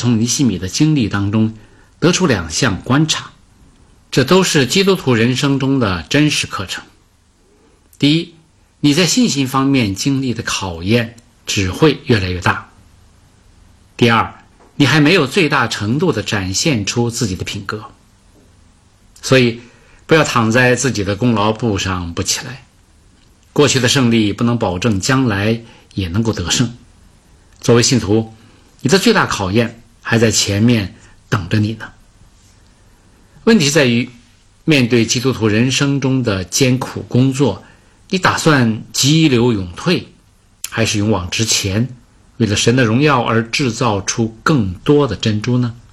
从尼希米的经历当中得出2项观察，这都是基督徒人生中的真实课程。第一，你在信心方面经历的考验只会越来越大。第二，你还没有最大程度地展现出自己的品格。所以不要躺在自己的功劳簿上不起来，过去的胜利不能保证将来也能够得胜。作为信徒，你的最大考验还在前面等着你呢。问题在于，面对基督徒人生中的艰苦工作，你打算急流勇退，还是勇往直前，为了神的荣耀而制造出更多的珍珠呢？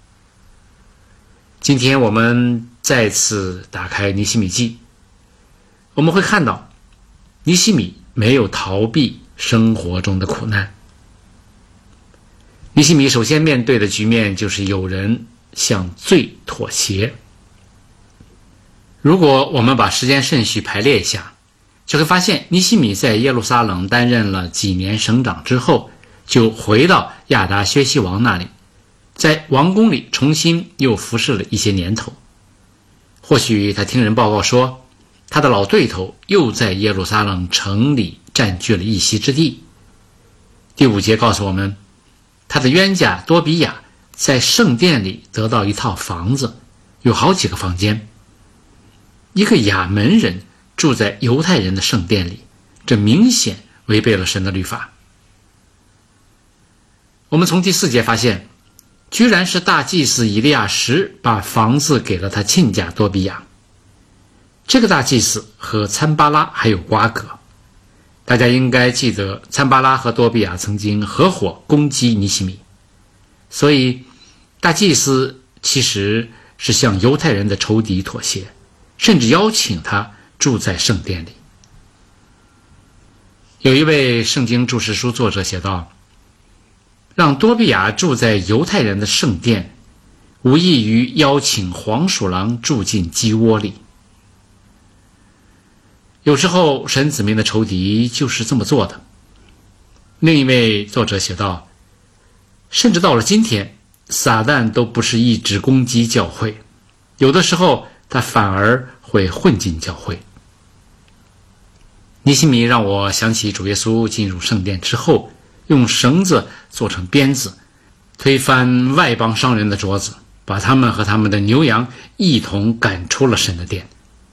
今天我们再次打开尼希米记，我们会看到尼希米没有逃避生活中的苦难。尼希米首先面对的局面就是有人向罪妥协。如果我们把时间顺序排列一下，就会发现尼希米在耶路撒冷担任了几年省长之后，就回到亚达薛西王那里，在王宫里重新又服侍了一些年头。或许他听人报告说，他的老对头又在耶路撒冷城里占据了一席之地。第5节告诉我们，他的冤家多比亚在圣殿里得到一套房子，有好几个房间。一个亚门人住在犹太人的圣殿里，这明显违背了神的律法。我们从第4节发现，居然是大祭司以利亚实把房子给了他亲家多比亚。这个大祭司和参巴拉还有瓜葛，大家应该记得参巴拉和多比亚曾经合伙攻击尼希米，所以大祭司其实是向犹太人的仇敌妥协，甚至邀请他住在圣殿里。有一位圣经注释书作者写道，让多比亚住在犹太人的圣殿，无异于邀请黄鼠狼住进鸡窝里。有时候神子民的仇敌就是这么做的。另一位作者写道，甚至到了今天，撒旦都不是一直攻击教会，有的时候他反而会混进教会。尼希米让我想起主耶稣进入圣殿之后，用绳子做成鞭子，推翻外邦商人的桌子，把他们和他们的牛羊一同赶出了神的殿。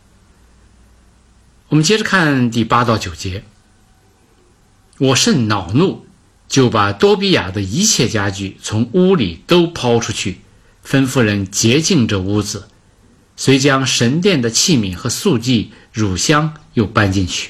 我们接着看第8到9节，我甚恼怒，就把多比亚的一切家具从屋里都抛出去，吩咐人洁净这屋子，遂将神殿的器皿和素祭、乳香又搬进去。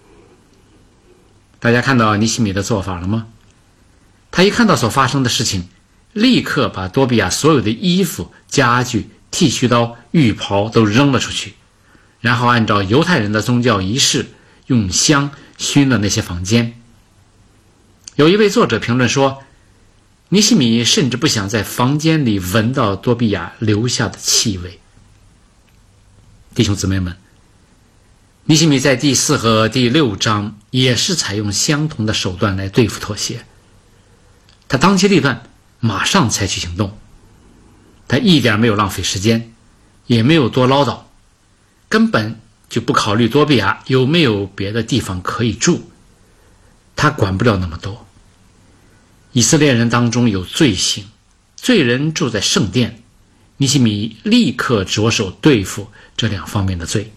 大家看到尼希米的做法了吗？他一看到所发生的事情，立刻把多比亚所有的衣服、家具、剃须刀、浴袍都扔了出去，然后按照犹太人的宗教仪式，用香熏了那些房间。有一位作者评论说，尼希米甚至不想在房间里闻到多比亚留下的气味。弟兄姊妹们，尼希米在第4和第6章也是采用相同的手段来对付妥协。他当机立断，马上采取行动。他一点没有浪费时间，也没有多唠叨，根本就不考虑多比亚有没有别的地方可以住。他管不了那么多。以色列人当中有罪行，罪人住在圣殿，尼希米立刻着手对付这2方面的罪。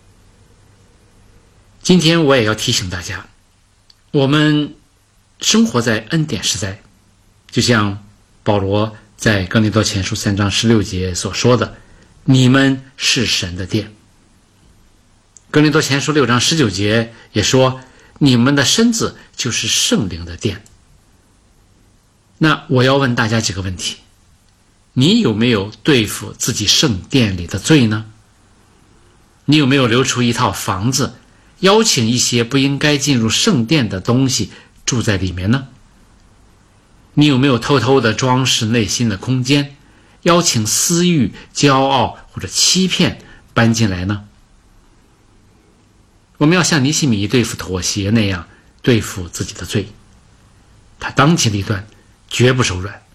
今天我也要提醒大家，我们生活在恩典时代，就像保罗在哥林多前书3章16节所说的，你们是神的殿。哥林多前书6章19节也说，你们的身子就是圣灵的殿。那我要问大家几个问题，你有没有对付自己圣殿里的罪呢？你有没有留出一套房子，邀请一些不应该进入圣殿的东西住在里面呢？你有没有偷偷地装饰内心的空间，邀请私欲、骄傲或者欺骗搬进来呢？我们要像尼希米对付妥协那样对付自己的罪，他当机立断，绝不手软。